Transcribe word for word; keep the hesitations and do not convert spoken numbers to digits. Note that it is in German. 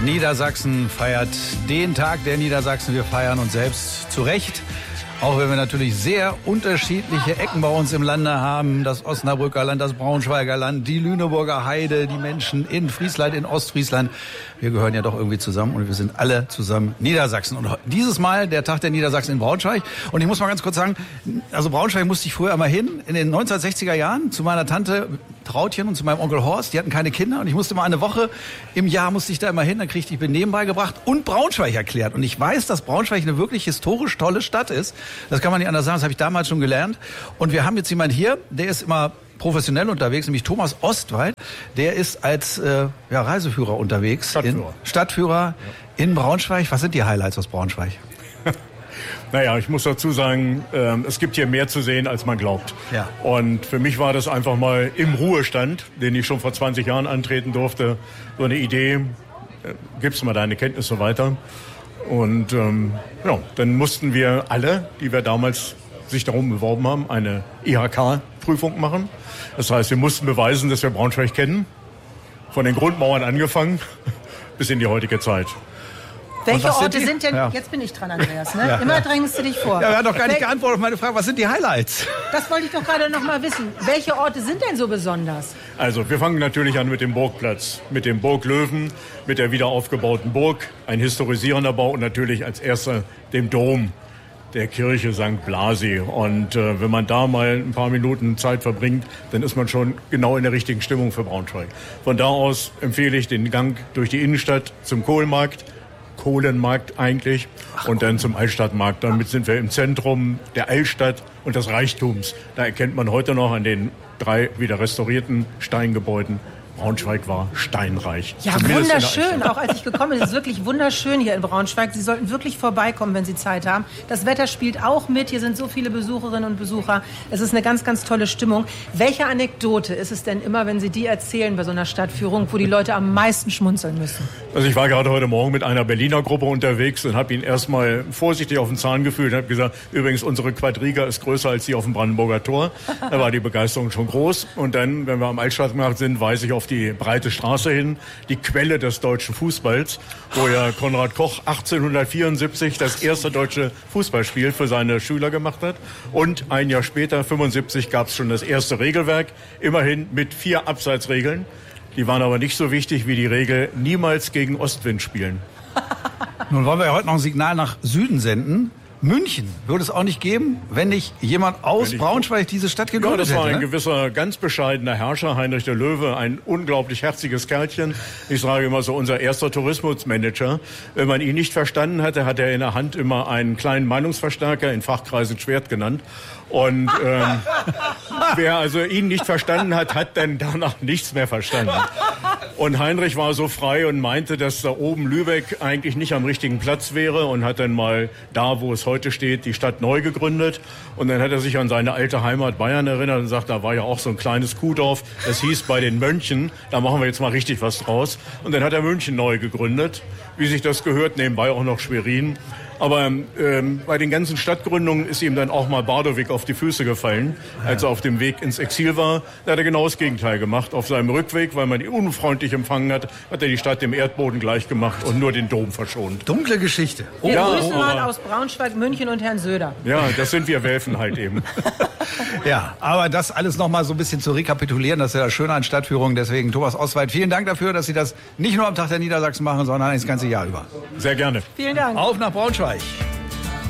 Niedersachsen feiert den Tag der Niedersachsen. Wir feiern uns selbst zu Recht. Auch wenn wir natürlich sehr unterschiedliche Ecken bei uns im Lande haben. Das Osnabrücker Land, das Braunschweiger Land, die Lüneburger Heide, die Menschen in Friesland, in Ostfriesland. Wir gehören ja doch irgendwie zusammen und wir sind alle zusammen Niedersachsen. Und dieses Mal der Tag der Niedersachsen in Braunschweig. Und ich muss mal ganz kurz sagen, also Braunschweig musste ich früher einmal hin, in den neunzehnhundertsechziger Jahren, zu meiner Tante Trautchen und zu meinem Onkel Horst. Die hatten keine Kinder und ich musste mal eine Woche im Jahr musste ich da immer hin. Dann kriegte ich Benehmen beigebracht und Braunschweig erklärt. Und ich weiß, dass Braunschweig eine wirklich historisch tolle Stadt ist. Das kann man nicht anders sagen, das habe ich damals schon gelernt. Und wir haben jetzt jemanden hier, der ist immer professionell unterwegs, nämlich Thomas Ostwald. Der ist als äh, ja, Reiseführer unterwegs. Stadtführer. In, Stadtführer ja. in Braunschweig. Was sind die Highlights aus Braunschweig? Naja, ich muss dazu sagen, äh, es gibt hier mehr zu sehen, als man glaubt. Ja. Und für mich war das einfach mal im Ruhestand, den ich schon vor zwanzig Jahren antreten durfte, so eine Idee, äh, gibst mal deine Kenntnisse weiter. Und ähm, ja, dann mussten wir alle, die wir damals sich darum beworben haben, eine I H K-Prüfung machen. Das heißt, wir mussten beweisen, dass wir Braunschweig kennen. Von den Grundmauern angefangen bis in die heutige Zeit. Welche Orte sind, sind denn, ja. jetzt bin ich dran, Andreas, ne? Ja, Immer ja. drängst du dich vor. Ja, er hat doch gar nicht Wel- geantwortet auf meine Frage, was sind die Highlights? Das wollte ich doch gerade noch mal wissen. Welche Orte sind denn so besonders? Also, wir fangen natürlich an mit dem Burgplatz, mit dem Burglöwen, mit der wieder aufgebauten Burg, ein historisierender Bau und natürlich als erster dem Dom der Kirche Sankt Blasi. Und äh, wenn man da mal ein paar Minuten Zeit verbringt, dann ist man schon genau in der richtigen Stimmung für Braunschweig. Von da aus empfehle ich den Gang durch die Innenstadt zum Kohlmarkt, Kohlenmarkt eigentlich, und dann zum Altstadtmarkt. Damit sind wir im Zentrum der Altstadt und des Reichtums. Da erkennt man heute noch an den drei wieder restaurierten Steingebäuden, Braunschweig war steinreich. Ja, Zumindest wunderschön. Auch als ich gekommen bin, es ist wirklich wunderschön hier in Braunschweig. Sie sollten wirklich vorbeikommen, wenn Sie Zeit haben. Das Wetter spielt auch mit. Hier sind so viele Besucherinnen und Besucher. Es ist eine ganz, ganz tolle Stimmung. Welche Anekdote ist es denn immer, wenn Sie die erzählen bei so einer Stadtführung, wo die Leute am meisten schmunzeln müssen? Also ich war gerade heute Morgen mit einer Berliner Gruppe unterwegs und habe ihn erstmal vorsichtig auf den Zahn gefühlt und habe gesagt, übrigens, unsere Quadriga ist größer als die auf dem Brandenburger Tor. Da war die Begeisterung schon groß. Und dann, wenn wir am Altstadtmarkt sind, weise ich auf die breite Straße hin, die Quelle des deutschen Fußballs, wo ja Konrad Koch achtzehnhundertvierundsiebzig das erste deutsche Fußballspiel für seine Schüler gemacht hat. Und ein Jahr später, fünfundsiebzig, gab es schon das erste Regelwerk, immerhin mit vier Abseitsregeln. Die waren aber nicht so wichtig wie die Regel, niemals gegen Ostwind spielen. Nun wollen wir ja heute noch ein Signal nach Süden senden. München würde es auch nicht geben, wenn nicht jemand aus Braunschweig diese Stadt gegründet hätte. Ja, das war ein ne? gewisser, ganz bescheidener Herrscher, Heinrich der Löwe, ein unglaublich herziges Kerlchen. Ich sage immer so, unser erster Tourismusmanager. Wenn man ihn nicht verstanden hatte, hat er in der Hand immer einen kleinen Meinungsverstärker, in Fachkreisen Schwert genannt. Und ähm, wer also ihn nicht verstanden hat, hat dann danach nichts mehr verstanden. Und Heinrich war so frei und meinte, dass da oben Lübeck eigentlich nicht am richtigen Platz wäre und hat dann mal da, wo es heute steht, die Stadt neu gegründet. Und dann hat er sich an seine alte Heimat Bayern erinnert und sagt, da war ja auch so ein kleines Kuhdorf, das hieß bei den Mönchen, da machen wir jetzt mal richtig was draus. Und dann hat er München neu gegründet, wie sich das gehört, nebenbei auch noch Schwerin. Aber ähm, bei den ganzen Stadtgründungen ist ihm dann auch mal Bardowik auf die Füße gefallen, als er auf dem Weg ins Exil war. Da hat er genau das Gegenteil gemacht. Auf seinem Rückweg, weil man ihn unfreundlich empfangen hat, hat er die Stadt dem Erdboden gleich gemacht und nur den Dom verschont. Dunkle Geschichte. Wir Ja, grüßen mal aber- aus Braunschweig, München und Herrn Söder. Ja, das sind wir Welfen halt eben. Ja, aber das alles noch mal so ein bisschen zu rekapitulieren, das ist ja das Schöne an Stadtführungen. Deswegen, Thomas Ostwald, vielen Dank dafür, dass Sie das nicht nur am Tag der Niedersachsen machen, sondern das ganze Jahr über. Sehr gerne. Vielen Dank. Auf nach Braunschweig.